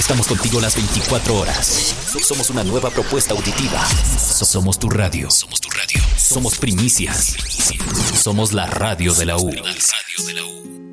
Estamos contigo las 24 horas. Somos una nueva propuesta auditiva. Somos tu radio. Somos primicias. Somos la radio de la U.